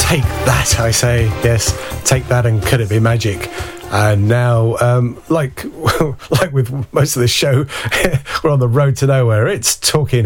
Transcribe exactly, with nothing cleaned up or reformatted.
take that, I say. Yes, take that, and could it be magic? And now, um, like like with most of this show, we're on the road to nowhere. It's talking